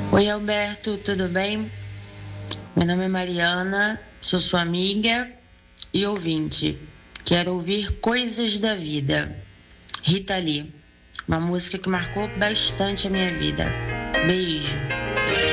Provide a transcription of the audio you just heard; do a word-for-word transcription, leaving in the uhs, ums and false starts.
Oi, Alberto, tudo bem? Meu nome é Mariana, sou sua amiga e ouvinte. Quero ouvir Coisas da Vida. Rita Lee, uma música que marcou bastante a minha vida. Beijo.